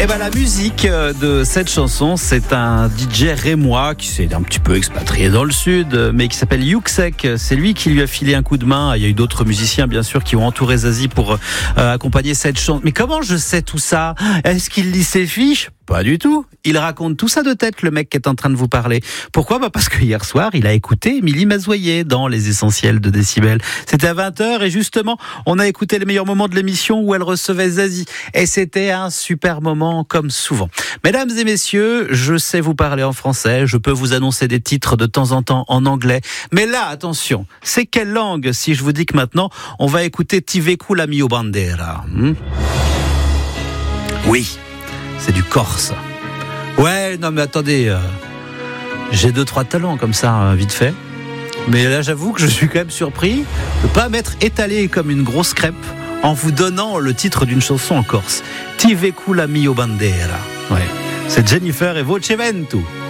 Et ben la musique de cette chanson, c'est un DJ rémois qui s'est un petit peu expatrié dans le sud, mais qui s'appelle Yuxek. C'est lui qui lui a filé un coup de main. Il y a eu d'autres musiciens, bien sûr, qui ont entouré Zazie pour accompagner cette chanson. Mais comment je sais tout ça? Est-ce qu'il lit ses fiches? Pas du tout. Il raconte tout ça de tête, le mec qui est en train de vous parler. Pourquoi? Parce que hier soir, il a écouté Émilie Mazoyer dans Les Essentiels de Décibel. C'était à 20h et justement, on a écouté les meilleurs moments de l'émission où elle recevait Zazie. Et c'était un super moment comme souvent. Mesdames et messieurs, je sais vous parler en français, je peux vous annoncer des titres de temps en temps en anglais. Mais là, attention, c'est quelle langue si je vous dis que maintenant, on va écouter Ti vecu la mia bandera? Oui. C'est du corse. Ouais, non mais attendez, j'ai 2-3 talents comme ça, vite fait. Mais là, j'avoue que je suis quand même surpris de pas m'être étalé comme une grosse crêpe en vous donnant le titre d'une chanson en corse. Ti vecu la mia bandera. Ouais, c'est Jennifer et Voce Ventu.